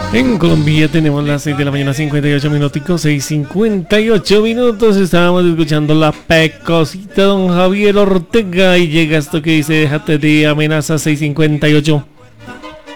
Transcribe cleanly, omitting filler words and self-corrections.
En Colombia tenemos las 6 de la mañana, 58 minuticos, 6:58 minutos. Estábamos escuchando la pecosita Don Javier Ortega y llega esto que dice déjate de amenazas, 6:58.